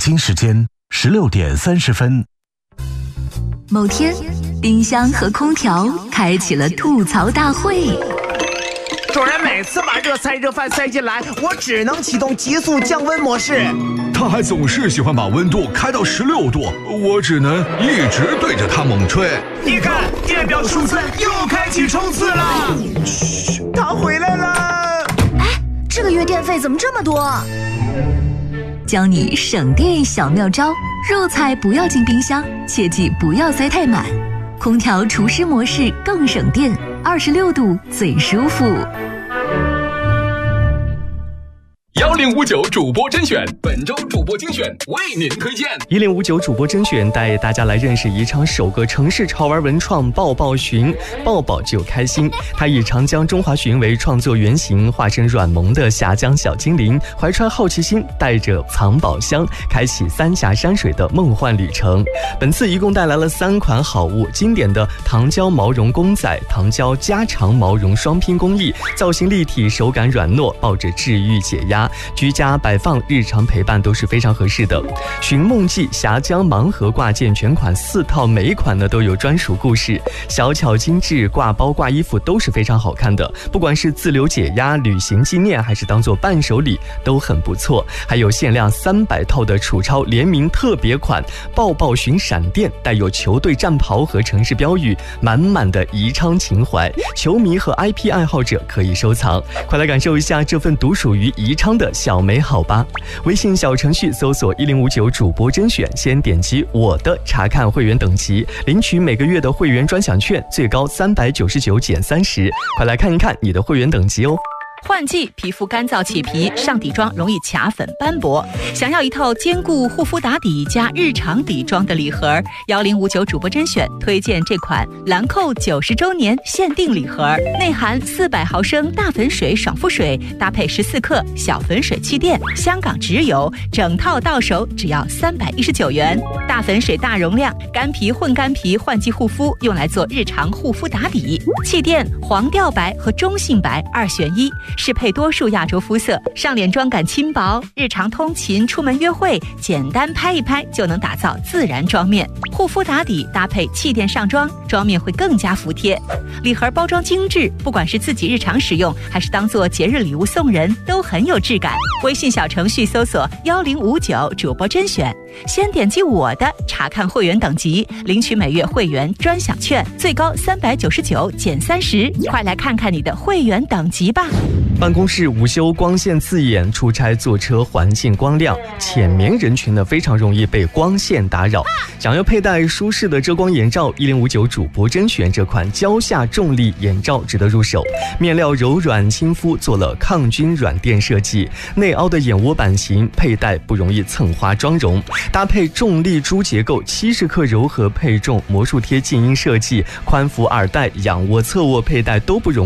京时间16点30分。 某天，冰箱和空调开启了吐槽大会。 主人每次把热菜热饭塞进来，我只能启动急速降温模式。 他还总是喜欢把温度开到16度，我只能一直对着他猛吹。 你看，电表数字又开启冲刺了。嘘，他回来了。 哎，这个月电费怎么这么多？ 教你省电小妙招：肉菜不要进冰箱，切记不要塞太满。空调除湿模式更省电，26度最舒服。 1059主播甄选，本周主播精选为您推荐。 1059主播甄选带大家来认识宜昌首个城市潮玩文创抱抱寻，抱抱就开心。它以长江中华鲟为创作原型，化身软萌的峡江小精灵，怀揣好奇心，带着藏宝箱，开启三峡山水的梦幻旅程。本次一共带来了3款好物，经典的糖胶毛绒公仔、糖胶加长毛绒双拼工艺，造型立体，手感软糯，抱着治愈解压。居家摆放、日常陪伴都是非常合适的。寻梦记峡江盲盒挂件全款4套，每一款呢都有专属故事，小巧精致，挂包挂衣服都是非常好看的。不管是自留解压、旅行纪念，还是当做伴手礼，都很不错。还有限量300套的楚超联名特别款抱抱寻闪电，带有球队战袍和城市标语，满满的宜昌情怀，球迷和 IP 爱好者可以收藏。快来感受一下这份独属于宜昌的小美好吧！微信小程序搜索1059主播甄选，先点击我的查看会员等级，领取每个月的会员专享券，最高399减30。快来看一看你的会员等级哦。 换季，皮肤干燥起皮，上底妆容易卡粉斑驳，想要一套兼顾护肤打底加日常底妆的礼盒，1059主播甄选推荐这款兰蔻90周年限定礼盒，内含400毫升大粉水爽肤水，搭配14克小粉水气垫，香港直邮，整套到手只要319元。大粉水大容量，干皮混干皮换季护肤，用来做日常护肤打底。气垫黄调白和中性白2选1，适配多数亚洲肤色，上脸妆感轻薄，日常通勤、出门约会，简单拍一拍就能打造自然妆面。护肤打底搭配气垫上妆，妆面会更加服帖。礼盒包装精致，不管是自己日常使用，还是当做节日礼物送人，都很有质感。微信小程序搜索1059主播甄选，先点击我的查看会员等级，领取每月会员专享券，最高399减30。快来看看你的会员等级吧。 办公室午休光线刺眼，出差坐车环境光亮，浅眠人群呢非常容易被光线打扰。想要佩戴舒适的遮光眼罩，1059主播甄选这款蕉下重力眼罩值得入手。面料柔软亲肤，做了抗菌软垫设计，内凹的眼窝版型，佩戴不容易蹭花妆容。搭配重力珠结构，70克柔和配重魔术贴静音设计，宽幅耳带、仰卧、侧卧佩戴都不容易。